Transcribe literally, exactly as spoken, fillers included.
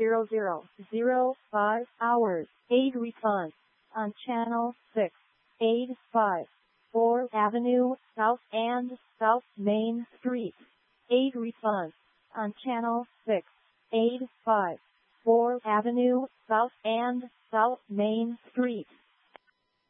zero zero zero five hours. Aid response on channel six. Aid five. fourth Avenue South and South Main Street. Aid response on channel six. Aid five. fourth Avenue South and South Main Street.